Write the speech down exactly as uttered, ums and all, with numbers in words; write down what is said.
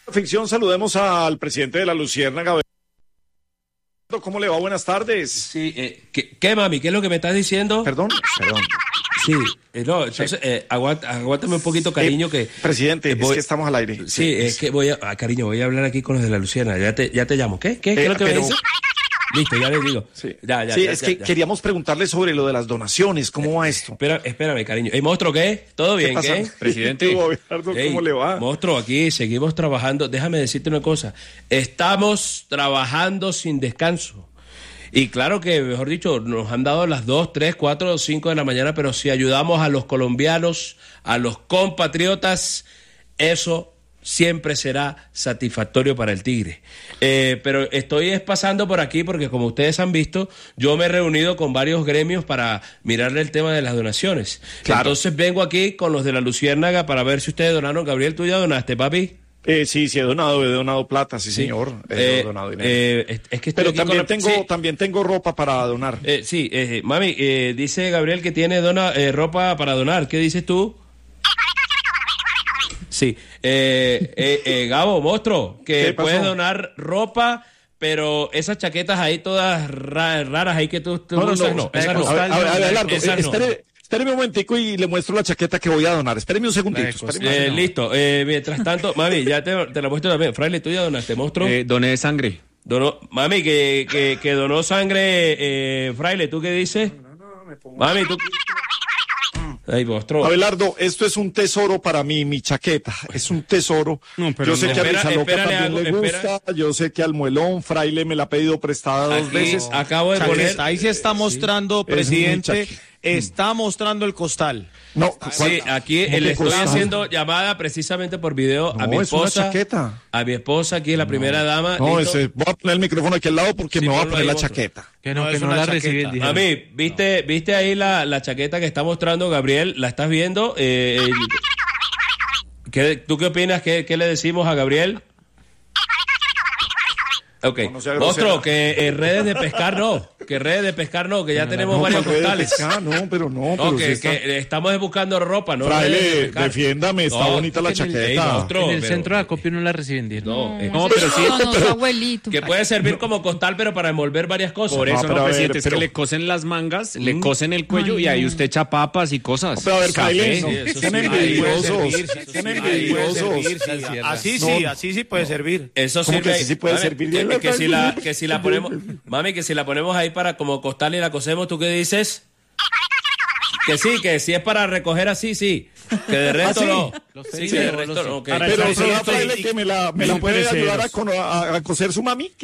Ficción, saludemos al presidente de la Luciérnaga. ¿Cómo le va? Buenas tardes. Sí, eh, ¿qué, ¿qué, mami? ¿Qué es lo que me estás diciendo? Perdón, perdón. Sí, eh, no, entonces, sí. eh, aguanta, aguántame un poquito, cariño, eh, que... Presidente, eh, voy, es que estamos al aire. Sí, sí es sí. que voy a... Ah, cariño, voy a hablar aquí con los de la Luciana. Ya te, ya te llamo. ¿Qué? ¿Qué? ¿Qué eh, es lo que pero... me dices? Listo, ya les digo. Sí, ya, ya, sí ya, es ya, que ya. queríamos preguntarle sobre lo de las donaciones. ¿Cómo eh, va esto? Espera, espérame, cariño. ¿Hey, monstruo, qué? ¿Todo bien, ¿Qué? qué? Presidente, ¿cómo hey, le va? Monstruo, aquí seguimos trabajando. Déjame decirte una cosa. Estamos trabajando sin descanso. Y claro que, mejor dicho, nos han dado las dos, tres, cuatro, cinco de la mañana, pero si ayudamos a los colombianos, a los compatriotas, eso siempre será satisfactorio para el Tigre. Eh, pero estoy pasando por aquí porque, como ustedes han visto, yo me he reunido con varios gremios para mirarle el tema de las donaciones. Claro. Entonces vengo aquí con los de la Luciérnaga para ver si ustedes donaron. Gabriel, ¿tú ya donaste, papi? Eh, sí, sí he donado, he donado plata, sí, sí. señor. He eh, donado dinero. Eh, es que Pero también la... tengo, sí. también tengo ropa para donar. Eh, sí, eh, mami, eh, dice Gabriel que tiene dona, eh, ropa para donar. ¿Qué dices tú? Sí, eh, eh, eh, Gabo, monstruo, que puedes donar ropa, pero esas chaquetas ahí todas ra raras ahí que tú, tú no, no, usas, no, no, esas no. A ver, a ver, Abelardo, esas no. Espere, espéreme un momentico y le muestro la chaqueta que voy a donar. Espéreme un segundito. Eh, no. Listo, eh, mientras tanto, mami, ya te, te la muestro también. Fraile, ¿tú ya donaste, monstruo? Eh, doné sangre. Donó, mami, que, que, que donó sangre, eh, Fraile, ¿tú qué dices? No, no, no, me pongo... Mami, tú... Ay, monstruo. Abelardo, esto es un tesoro para mí, mi chaqueta. Es un tesoro. No, pero yo sé no. que a Risa Loca también algo, le gusta. Espera. Yo sé que al Muelón, Fraile me la ha pedido prestada dos Aquí, veces. Acabo de poner. Ahí se está mostrando, sí. presidente, está mostrando el costal. No, sí, aquí le estoy costal? haciendo llamada precisamente por video no, a mi esposa. Es una chaqueta. A mi esposa, aquí la no. primera dama. No, ese, voy a poner el micrófono aquí al lado porque sí, me voy a poner la otro. chaqueta. Que no, no que no la recibí. A mí, ¿viste, no. ¿viste ahí la, la chaqueta que está mostrando Gabriel? ¿La estás viendo? Eh, ¿qué, ¿Tú qué opinas? ¿Qué, ¿Qué le decimos a Gabriel? Ok, no, monstruo, que eh, redes de pescar no, que redes de pescar no, que ya no, tenemos no, varios costales. De pescar, no, pero no, pero no que, si está... que estamos buscando ropa, ¿no? Fraile, de defiéndame, está no, bonita la chaqueta. El, hey, monstruo, en el pero, centro de acopio no la reciben. No, no, eh, no, pero sí, no, no, pero, abuelito. que puede servir como costal, pero para envolver varias cosas. Por eso, no, no, ver, presidente, pero... es que le cosen las mangas, mm. le cosen el cuello Ay, y ahí usted echa papas y cosas. Pero a ver, Fraile, están envidiosos, están envidiosos. Así sí, así sí puede servir. Eso sirve. Así sí puede servir. Que si la, que si la ponemos, mami, que si la ponemos ahí para como costal y la cosemos, ¿tú qué dices? Que sí, que si es para recoger así, sí. Que de resto ¿Ah, sí? no. Sí, sí, que de resto no. Okay. Pero será Fraile que me la, me la puede ayudar a, a, a coser su mami.